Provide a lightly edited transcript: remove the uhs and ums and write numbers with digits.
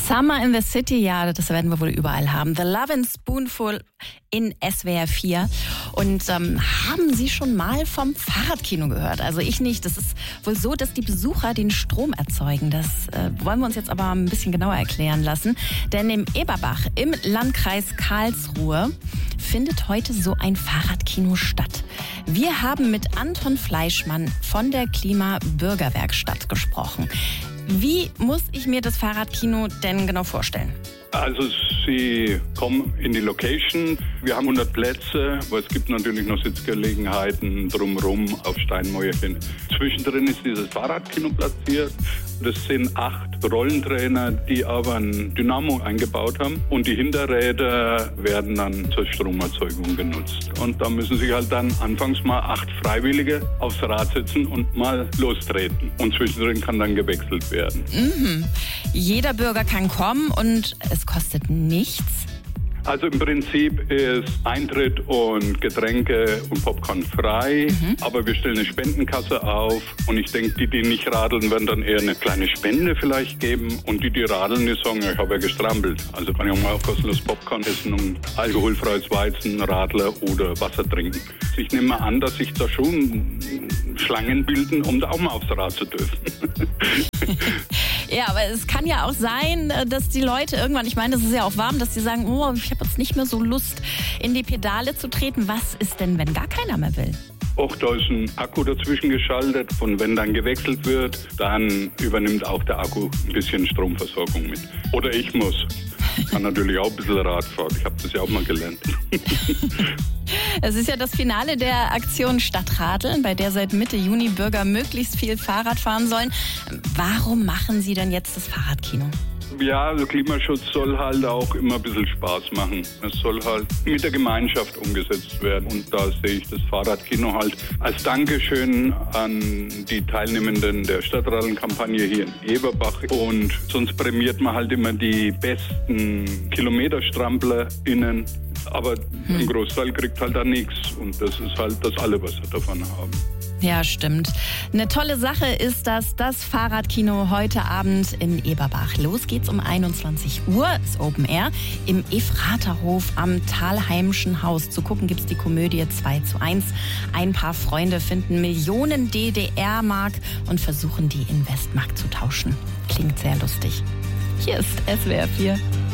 Summer in the City, ja, das werden wir wohl überall haben. The Love and Spoonful in SWR 4. Und haben Sie schon mal vom Fahrradkino gehört? Also ich nicht. Das ist wohl so, dass die Besucher den Strom erzeugen. Das wollen wir uns jetzt aber ein bisschen genauer erklären lassen. Denn im Eberbach im Landkreis Karlsruhe findet heute so ein Fahrradkino statt. Wir haben mit Anton Fleischmann von der Klima-Bürgerwerkstatt gesprochen. Wie muss ich mir das Fahrradkino denn genau vorstellen? Also Sie kommen in die Location. Wir haben 100 Plätze, aber es gibt natürlich noch Sitzgelegenheiten drumherum auf Steinmäuerchen. Zwischendrin ist dieses Fahrradkino platziert. Das sind 8 Rollentrainer, die aber ein Dynamo eingebaut haben. Und die Hinterräder werden dann zur Stromerzeugung genutzt. Und da müssen sich halt dann anfangs mal 8 Freiwillige aufs Rad setzen und mal lostreten. Und zwischendrin kann dann gewechselt werden. Jeder Bürger kann kommen und es kostet nichts. Also im Prinzip ist Eintritt und Getränke und Popcorn frei, aber wir stellen eine Spendenkasse auf und ich denke, die nicht radeln, werden dann eher eine kleine Spende vielleicht geben und die radeln, die sagen, ich habe ja gestrampelt. Also kann ich auch mal kostenlos Popcorn essen und alkoholfreies Weizen, Radler oder Wasser trinken. Ich nehme mal an, dass sich da schon Schlangen bilden, um da auch mal aufs Rad zu dürfen. Ja, aber es kann ja auch sein, dass die Leute irgendwann, ich meine, das ist ja auch warm, dass die sagen, oh, ich habe jetzt nicht mehr so Lust, in die Pedale zu treten. Was ist denn, wenn gar keiner mehr will? Auch da ist ein Akku dazwischen geschaltet und wenn dann gewechselt wird, dann übernimmt auch der Akku ein bisschen Stromversorgung mit. Oder ich muss. Ich kann natürlich auch ein bisschen Rad fahren. Ich habe das ja auch mal gelernt. Es ist ja das Finale der Aktion Stadtradeln, bei der seit Mitte Juni Bürger möglichst viel Fahrrad fahren sollen. Warum machen Sie denn jetzt das Fahrradkino? Ja, also Klimaschutz soll halt auch immer ein bisschen Spaß machen. Es soll halt mit der Gemeinschaft umgesetzt werden. Und da sehe ich das Fahrradkino halt als Dankeschön an die Teilnehmenden der Stadtradeln-Kampagne hier in Eberbach. Und sonst prämiert man halt immer die besten KilometerstramplerInnen. Aber ein Großteil kriegt halt da nichts. Und das ist halt das alle, was wir davon haben. Ja, stimmt. Eine tolle Sache ist das Fahrradkino heute Abend in Eberbach. Los geht's um 21 Uhr, ist Open Air, im Efraterhof am Thalheimischen Haus. Zu gucken gibt's die Komödie 2:1. Ein paar Freunde finden Millionen DDR-Mark und versuchen, die in Westmark zu tauschen. Klingt sehr lustig. Hier ist SWR 4.